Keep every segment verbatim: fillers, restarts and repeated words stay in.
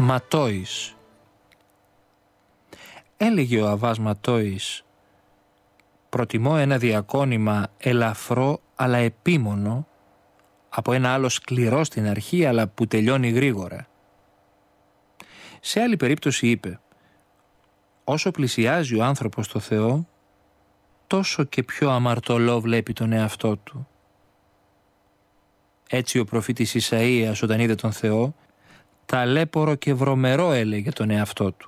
Ματόης. Έλεγε ο Αββάς Ματόης, προτιμώ ένα διακόνημα ελαφρό αλλά επίμονο από ένα άλλο σκληρό στην αρχή αλλά που τελειώνει γρήγορα. Σε άλλη περίπτωση είπε, όσο πλησιάζει ο άνθρωπος το Θεό, τόσο και πιο αμαρτωλό βλέπει τον εαυτό του. Έτσι ο προφήτης Ισαΐας όταν είδε τον Θεό, ταλέπορο και βρωμερό έλεγε τον εαυτό του.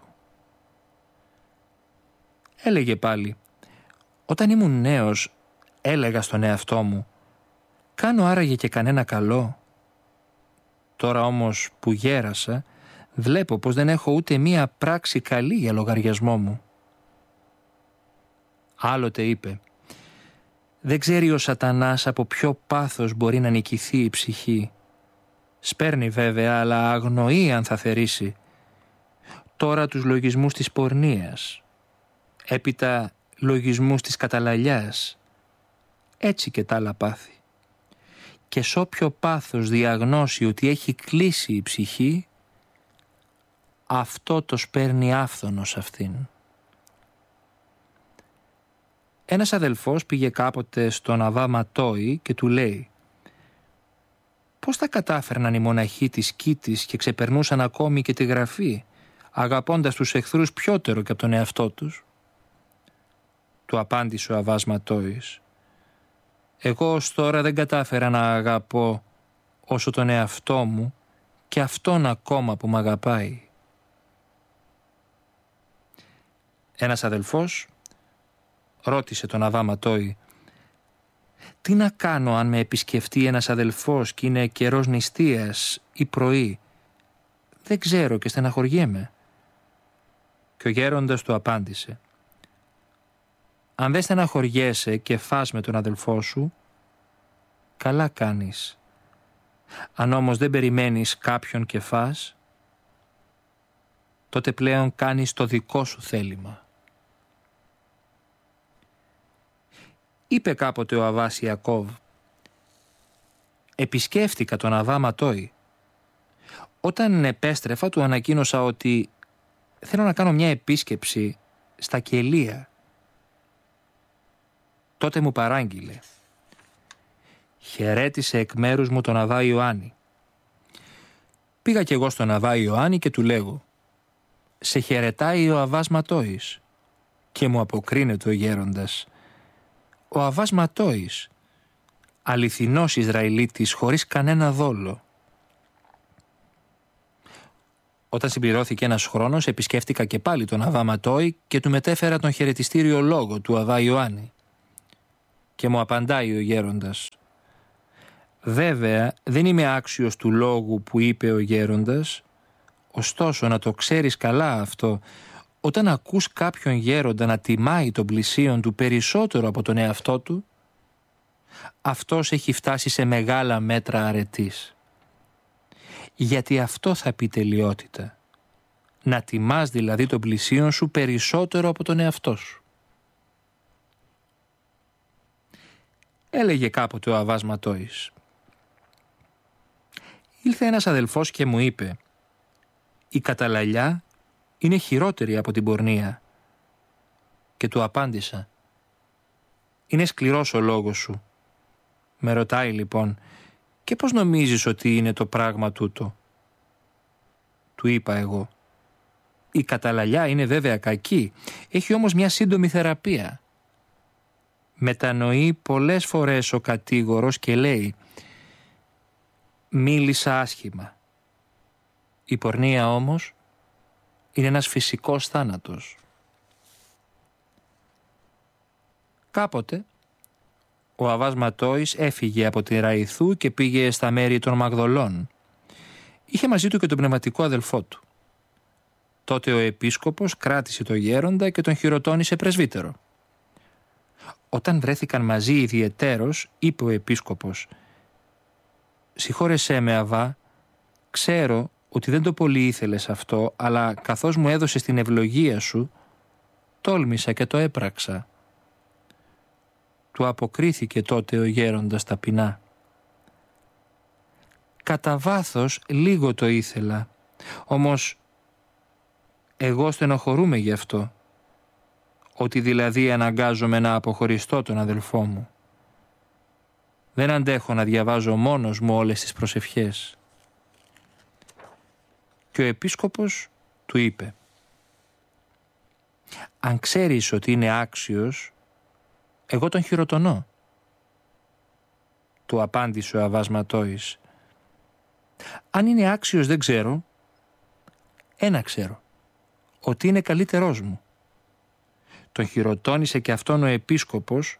Έλεγε πάλι, όταν ήμουν νέος έλεγα στον εαυτό μου, κάνω άραγε και κανένα καλό. Τώρα όμως που γέρασα, βλέπω πως δεν έχω ούτε μία πράξη καλή για λογαριασμό μου. Άλλοτε είπε, δεν ξέρει ο σατανάς από ποιο πάθος μπορεί να νικηθεί η ψυχή. Σπέρνει βέβαια, αλλά αγνοεί αν θα θερήσει. Τώρα τους λογισμούς της πορνείας, έπειτα λογισμούς της καταλαλιάς, έτσι και τα άλλα πάθη. Και σ' όποιο πάθος διαγνώσει ότι έχει κλείσει η ψυχή, αυτό το σπέρνει άφθονος αυτήν. Ένας αδελφός πήγε κάποτε στον Αββά Ματόη και του λέει, πώς τα κατάφερναν οι μοναχοί της Κίτης και ξεπερνούσαν ακόμη και τη γραφή, αγαπώντας τους εχθρούς πιότερο και από τον εαυτό τους. Του απάντησε ο Αββάς Ματόης, εγώ ως τώρα δεν κατάφερα να αγαπώ όσο τον εαυτό μου και αυτόν ακόμα που μ' αγαπάει. Ένας αδελφός ρώτησε τον Αββά Ματόη, τι να κάνω αν με επισκεφτεί ένας αδελφός και είναι καιρός νηστείας ή πρωί, δεν ξέρω και στεναχωριέμαι. Και ο γέροντας του απάντησε, αν δεν στεναχωριέσαι και φας με τον αδελφό σου, καλά κάνεις. Αν όμως δεν περιμένεις κάποιον και φας, τότε πλέον κάνεις το δικό σου θέλημα. Είπε κάποτε ο Αββάς Ιακώβ, επισκέφτηκα τον Αββά Ματόη. Όταν επέστρεφα του ανακοίνωσα ότι θέλω να κάνω μια επίσκεψη στα κελία. Τότε μου παράγγειλε, χαιρέτησε εκ μέρους μου τον Αββά Ιωάννη. Πήγα κι εγώ στον Αββά Ιωάννη και του λέγω, σε χαιρετάει ο Αββάς Ματόης. Και μου αποκρίνεται ο γέροντας, ο Αββάς Ματόης, αληθινός Ισραηλίτης χωρίς κανένα δόλο. Όταν συμπληρώθηκε ένας χρόνος επισκέφτηκα και πάλι τον Αββά Ματόη και του μετέφερα τον χαιρετιστήριο λόγο του Αββά Ιωάννη. Και μου απαντάει ο γέροντας, βέβαια δεν είμαι άξιος του λόγου που είπε ο γέροντας, ωστόσο να το ξέρεις καλά αυτό, όταν ακούς κάποιον γέροντα να τιμάει τον πλησίον του περισσότερο από τον εαυτό του, αυτός έχει φτάσει σε μεγάλα μέτρα αρετής. Γιατί αυτό θα πει τελειότητα. Να τιμάς δηλαδή τον πλησίον σου περισσότερο από τον εαυτό σου. Έλεγε κάποτε ο Αββάς Ματόης, ήλθε ένας αδελφός και μου είπε, η καταλαλιά είναι χειρότερη από την πορνεία. Και του απάντησα, είναι σκληρός ο λόγος σου. Με ρωτάει λοιπόν, και πώς νομίζεις ότι είναι το πράγμα τούτο? Του είπα εγώ, η καταλαλιά είναι βέβαια κακή, έχει όμως μια σύντομη θεραπεία. Μετανοεί πολλές φορές ο κατήγορος και λέει, μίλησα άσχημα. Η πορνεία όμως είναι ένας φυσικός θάνατος. Κάποτε ο Αββάς Ματόης έφυγε από τη Ραϊθού και πήγε στα μέρη των Μαγδολών. Είχε μαζί του και τον πνευματικό αδελφό του. Τότε ο επίσκοπος κράτησε το γέροντα και τον χειροτώνησε πρεσβύτερο. Όταν βρέθηκαν μαζί ιδιαιτέρως, είπε ο επίσκοπος, «Συγχώρεσέ με, Αββά, ξέρω ότι δεν το πολύ ήθελες αυτό, αλλά καθώς μου έδωσες την ευλογία σου, τόλμησα και το έπραξα». Του αποκρίθηκε τότε ο γέροντας ταπεινά, «Κατά βάθος λίγο το ήθελα, όμως Εγώ στενοχωρούμαι γι' αυτό, ότι δηλαδή αναγκάζομαι να αποχωριστώ τον αδελφό μου. Δεν αντέχω να διαβάζω μόνος μου όλες τις προσευχές. Και ο επίσκοπος του είπε: «Αν ξέρεις ότι είναι άξιος, εγώ τον χειροτονώ». Του απάντησε ο Αββάς Ματόης: «Αν είναι άξιος δεν ξέρω. Ένα ξέρω, ότι είναι καλύτερός μου». Τον χειροτώνησε και αυτόν ο επίσκοπος,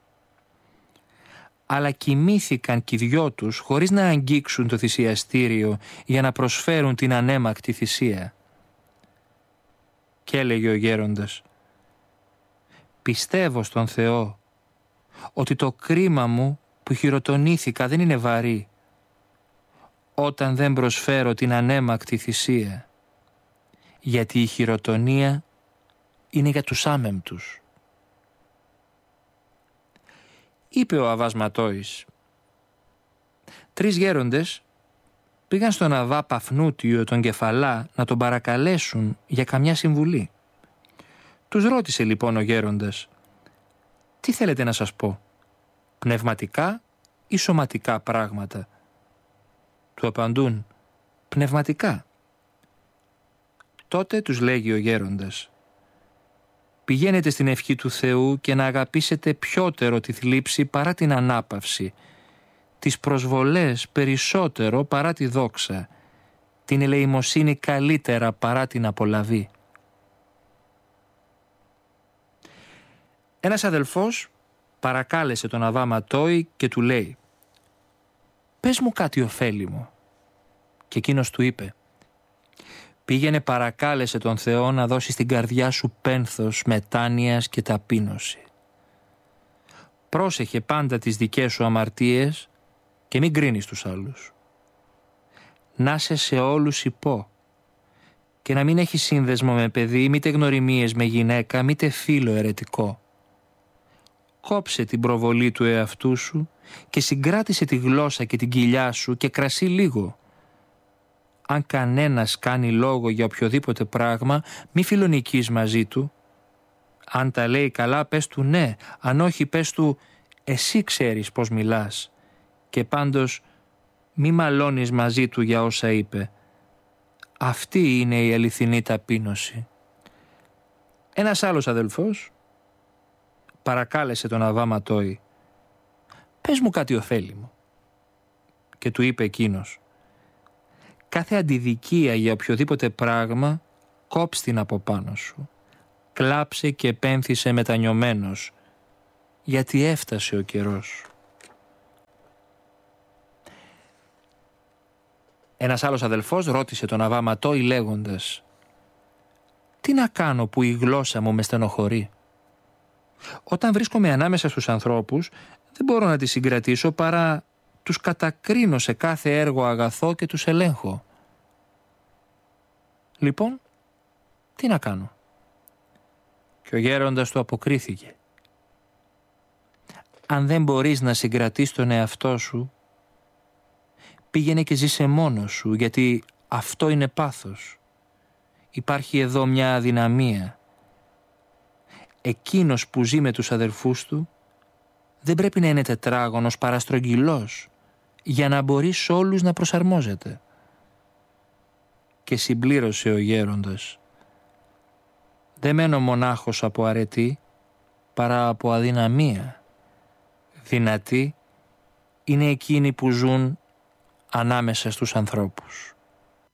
αλλά κοιμήθηκαν κι οι δυο τους χωρίς να αγγίξουν το θυσιαστήριο για να προσφέρουν την ανέμακτη θυσία. Και έλεγε ο γέροντας: «Πιστεύω στον Θεό ότι το κρίμα μου που χειροτονήθηκα δεν είναι βαρύ, όταν δεν προσφέρω την ανέμακτη θυσία, γιατί η χειροτονία είναι για τους άμεμπτους». Είπε ο Αββάς Ματόης: «Τρεις γέροντες πήγαν στον Αββά Παφνούτιο τον Κεφαλά να τον παρακαλέσουν για καμιά συμβουλή. Τους ρώτησε λοιπόν ο γέροντας: «Τι θέλετε να σας πω, πνευματικά ή σωματικά πράγματα?» Του απαντούν: «Πνευματικά». Τότε τους λέγει ο γέροντας: «Πηγαίνετε στην ευχή του Θεού και να αγαπήσετε πιότερο τη θλίψη παρά την ανάπαυση, τις προσβολές περισσότερο παρά τη δόξα, την ελεημοσύνη καλύτερα παρά την απολαβή». Ένας αδελφός παρακάλεσε τον Αββά Ματόη και του λέει: «Πες μου κάτι ωφέλιμο». Και εκείνος του είπε: «Πήγαινε παρακάλεσε τον Θεό να δώσει στην καρδιά σου πένθος μετάνοιας και ταπείνωση. Πρόσεχε πάντα τις δικές σου αμαρτίες και μην κρίνεις τους άλλους. Να σε σε όλους υπό και να μην έχει σύνδεσμο με παιδί, μήτε γνωριμίες με γυναίκα, μήτε φίλο αιρετικό. Κόψε την προβολή του εαυτού σου και συγκράτησε τη γλώσσα και την κοιλιά σου και κρασί λίγο. Αν κανένας κάνει λόγο για οποιοδήποτε πράγμα, μη φιλονικείς μαζί του. Αν τα λέει καλά, πες του ναι, αν όχι πες του εσύ ξέρεις πώς μιλάς. Και πάντως μη μαλώνεις μαζί του για όσα είπε. Αυτή είναι η αληθινή ταπείνωση». Ένας άλλος αδελφός παρακάλεσε τον Αββά Ματόη: «Πες μου κάτι ωφέλιμο». Και του είπε εκείνος: «Κάθε αντιδικία για οποιοδήποτε πράγμα κόψ' την από πάνω σου. Κλάψε και πένθησε μετανιωμένος, γιατί έφτασε ο καιρός». Ένας άλλος αδελφός ρώτησε τον Αββά Ματόη λέγοντας: «Τι να κάνω που η γλώσσα μου με στενοχωρεί? Όταν βρίσκομαι ανάμεσα στους ανθρώπους δεν μπορώ να τη συγκρατήσω παρά τους κατακρίνω σε κάθε έργο αγαθό και τους ελέγχω. Λοιπόν, τι να κάνω?» Και ο γέροντας του αποκρίθηκε: «Αν δεν μπορείς να συγκρατείς τον εαυτό σου, πήγαινε και ζήσε μόνος σου, γιατί αυτό είναι πάθος. Υπάρχει εδώ μια αδυναμία. Εκείνος που ζει με τους αδερφούς του δεν πρέπει να είναι τετράγωνος παρά στρογγυλός, για να μπορεί σε όλους να προσαρμόζεται». Και συμπλήρωσε ο γέροντας: «Δεν μένω μονάχος από αρετή, παρά από αδυναμία. Δυνατοί είναι εκείνοι που ζουν ανάμεσα στους ανθρώπους».